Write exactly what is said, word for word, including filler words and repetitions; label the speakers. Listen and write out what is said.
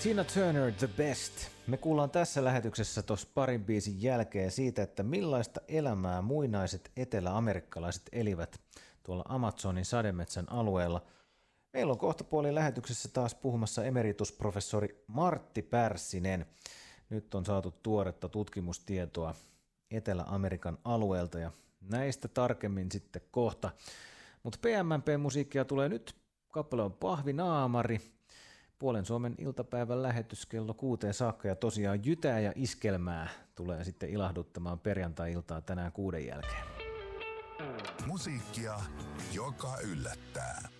Speaker 1: Tina Turner, The Best. Me kuullaan tässä lähetyksessä tuossa parin biisin jälkeen siitä, että millaista elämää muinaiset eteläamerikkalaiset elivät tuolla Amazonin sademetsän alueella. Meillä on kohtapuoliin lähetyksessä taas puhumassa emeritusprofessori Martti Pärssinen. Nyt on saatu tuoretta tutkimustietoa Etelä-Amerikan alueelta ja näistä tarkemmin sitten kohta. Mutta P M P-musiikkia tulee nyt. Kappale on Pahvinaamari. Puolen Suomen iltapäivän lähetys kello kuuteen saakka ja tosiaan Jytää ja Iskelmää tulee sitten ilahduttamaan perjantai-iltaa tänään kuuden jälkeen.
Speaker 2: Musiikkia, joka yllättää.